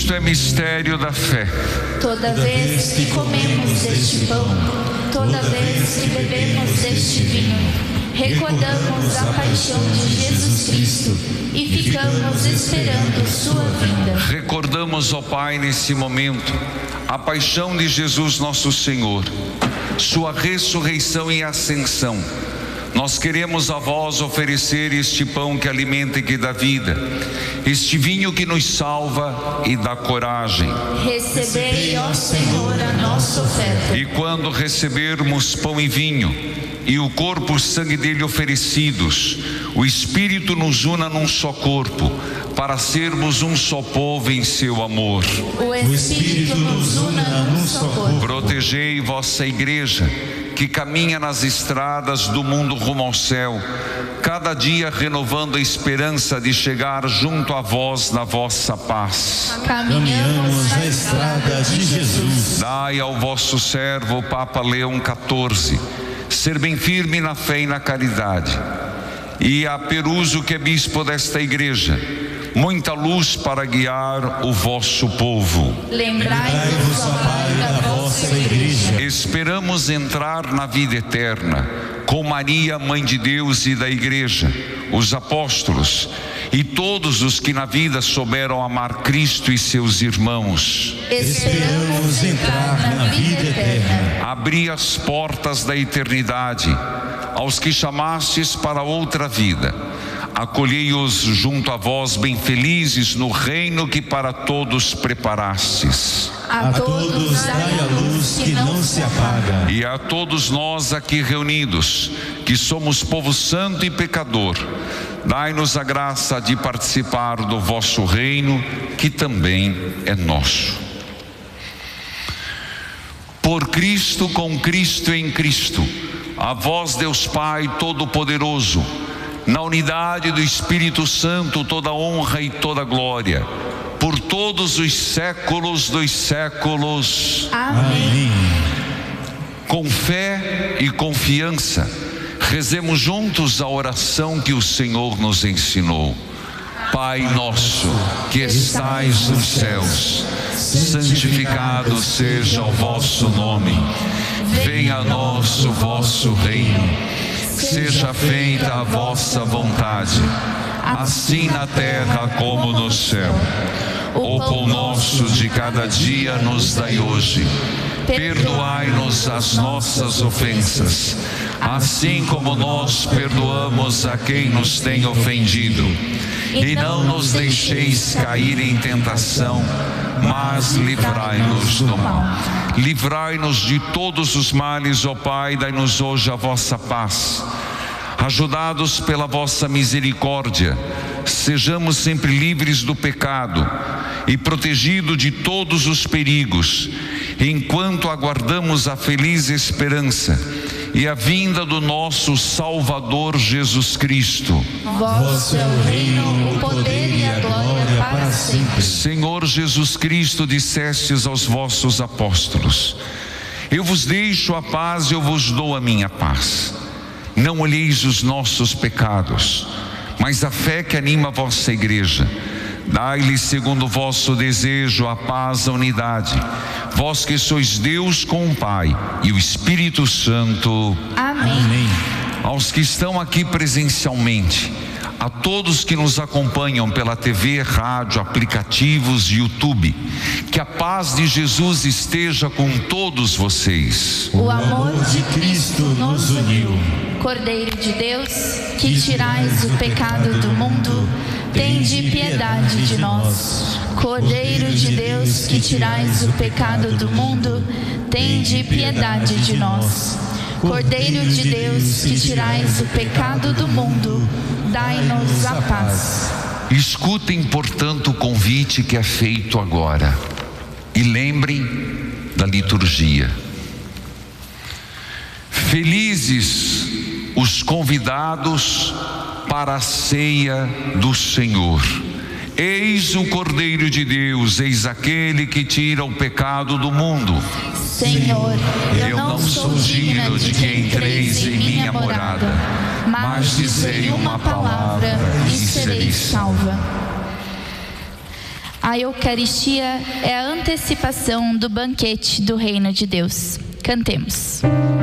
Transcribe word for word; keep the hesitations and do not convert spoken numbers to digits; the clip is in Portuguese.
Isto é mistério da fé. Toda vez que comemos deste pão, toda vez que bebemos deste vinho, recordamos a paixão de Jesus Cristo e ficamos esperando sua vinda. Recordamos, ó Pai, nesse momento, a paixão de Jesus nosso Senhor, sua ressurreição e ascensão. Nós queremos a vós oferecer este pão que alimenta e que dá vida, este vinho que nos salva e dá coragem. Recebei, ó Senhor, a nossa oferta. E quando recebermos pão e vinho, e o corpo e sangue dele oferecidos, o Espírito nos una num só corpo, para sermos um só povo em seu amor. O Espírito nos una num só corpo. Protegei vossa igreja, que caminha nas estradas do mundo rumo ao céu, cada dia renovando a esperança de chegar junto a vós na vossa paz. Caminhamos na estrada de Jesus. Dai ao vosso servo, o Papa Leão quatorze, ser bem firme na fé e na caridade, e a Peruso, que é bispo desta igreja, muita luz para guiar o vosso povo. Lembrai-vos, ó Pai, da vossa igreja. Esperamos entrar na vida eterna com Maria, Mãe de Deus e da igreja, os apóstolos e todos os que na vida souberam amar Cristo e seus irmãos. Esperamos entrar na vida eterna. Abri as portas da eternidade aos que chamastes para outra vida. Acolhei-os junto a vós bem felizes no reino que para todos preparastes. A todos dai a luz que não se apaga. E a todos nós aqui reunidos, que somos povo santo e pecador, dai-nos a graça de participar do vosso reino, que também é nosso. Por Cristo, com Cristo e em Cristo, a vós, Deus Pai Todo-Poderoso, na unidade do Espírito Santo, toda honra e toda glória, por todos os séculos dos séculos. Amém. Com fé e confiança, rezemos juntos a oração que o Senhor nos ensinou. Pai nosso, que estais nos céus, santificado seja o vosso nome. Venha a nós o vosso reino. Seja feita a vossa vontade, assim na terra como no céu. O pão nosso de cada dia nos dai hoje. Perdoai-nos as nossas ofensas, assim como nós perdoamos a quem nos tem ofendido. E não nos deixeis cair em tentação, mas livrai-nos do mal. Livrai-nos de todos os males, ó Pai, dai-nos hoje a vossa paz. Ajudados pela vossa misericórdia, sejamos sempre livres do pecado e protegidos de todos os perigos, enquanto aguardamos a feliz esperança e a vinda do nosso Salvador Jesus Cristo. Vosso é o reino, o poder e a glória para sempre. Senhor Jesus Cristo, dissestes aos vossos apóstolos: eu vos deixo a paz, eu vos dou a minha paz. Não olheis os nossos pecados, mas a fé que anima a vossa igreja. Dai-lhe segundo o vosso desejo a paz, a unidade. Vós que sois Deus com o Pai e o Espírito Santo. Amém. Amém. Aos que estão aqui presencialmente, a todos que nos acompanham pela T V, rádio, aplicativos e YouTube, que a paz de Jesus esteja com todos vocês. O amor de Cristo nos uniu. Cordeiro de Deus, que tirais o pecado do mundo, tende piedade de nós. Cordeiro de Deus, que tirais o pecado do mundo, tende piedade de nós. Cordeiro de Deus, que tirais o pecado do mundo, dai-nos a paz. Escutem, portanto, o convite que é feito agora e lembrem da liturgia. Felizes os convidados para a ceia do Senhor. Eis o Cordeiro de Deus, eis aquele que tira o pecado do mundo. Senhor, eu não sou digno de que entreis em minha morada, mas dizei uma palavra e serei salva. A Eucaristia é a antecipação do banquete do reino de Deus. Cantemos.